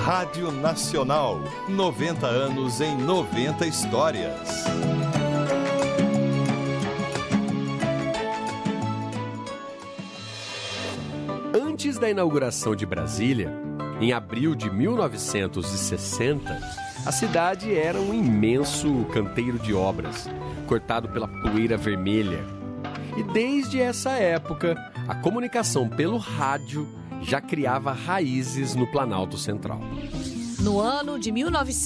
Rádio Nacional, 90 anos em 90 histórias. Antes da inauguração de Brasília, em abril de 1960, a cidade era um imenso canteiro de obras, cortado pela poeira vermelha. E desde essa época, a comunicação pelo rádio já criava raízes no Planalto Central. No ano de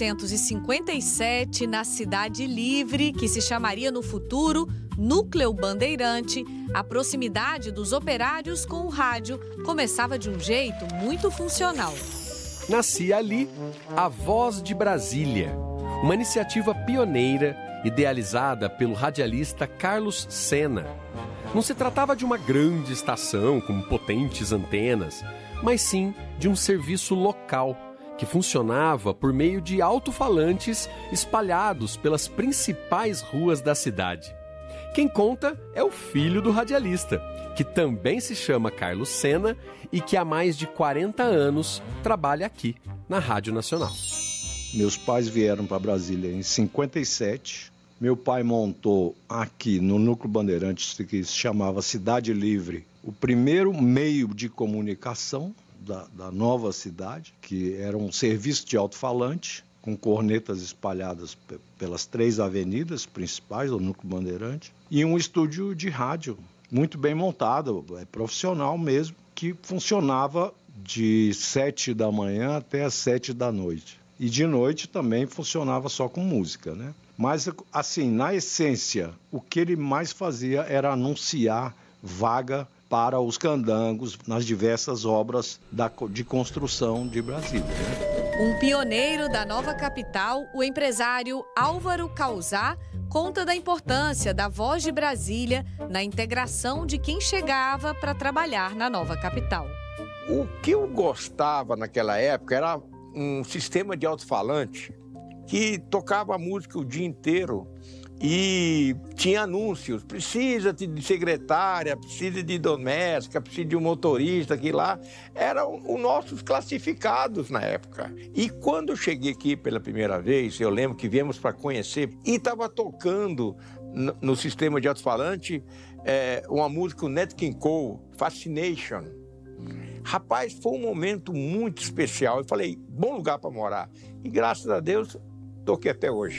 1957, na Cidade Livre, que se chamaria no futuro Núcleo Bandeirante, a proximidade dos operários com o rádio começava de um jeito muito funcional. Nascia ali a Voz de Brasília, uma iniciativa pioneira idealizada pelo radialista Carlos Sena. Não se tratava de uma grande estação com potentes antenas, mas sim de um serviço local que funcionava por meio de alto-falantes espalhados pelas principais ruas da cidade. Quem conta é o filho do radialista, que também se chama Carlos Sena e que há mais de 40 anos trabalha aqui, na Rádio Nacional. Meus pais vieram para Brasília em 57. Meu pai montou aqui no Núcleo Bandeirantes, que se chamava Cidade Livre, o primeiro meio de comunicação da nova cidade, que era um serviço de alto-falante, com cornetas espalhadas pelas 3 avenidas principais do Núcleo Bandeirante, e um estúdio de rádio muito bem montado, profissional mesmo, que funcionava de 7 da manhã até as 7 da noite. E de noite também funcionava só com música, né? Mas, assim, na essência, o que ele mais fazia era anunciar vaga para os candangos nas diversas obras de construção de Brasília, né? Um pioneiro da nova capital, o empresário Álvaro Causá, conta da importância da Voz de Brasília na integração de quem chegava para trabalhar na nova capital. O que eu gostava naquela época era um sistema de alto-falante que tocava música o dia inteiro e tinha anúncios. Precisa de secretária, precisa de doméstica, precisa de um motorista, que lá eram os nossos classificados na época. E quando eu cheguei aqui pela primeira vez, eu lembro que viemos para conhecer e estava tocando no sistema de alto-falante uma música, o Nat King Cole, Fascination. Rapaz, foi um momento muito especial. Eu falei, bom lugar para morar. E graças a Deus, estou aqui até hoje.